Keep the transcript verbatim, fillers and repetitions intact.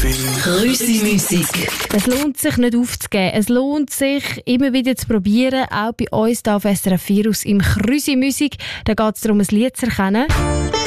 Krüsi-Musik. Es lohnt sich nicht aufzugeben. Es lohnt sich, immer wieder zu probieren. Auch bei uns hier auf S R F vier aus im Krüsi-Musik. Da geht es darum, ein Lied zu erkennen.